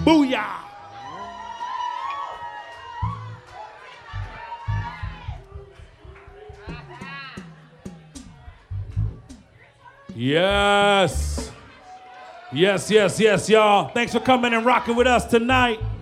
Booyah. Yes. Yes, yes, yes, y'all. Thanks for coming and rocking with us tonight.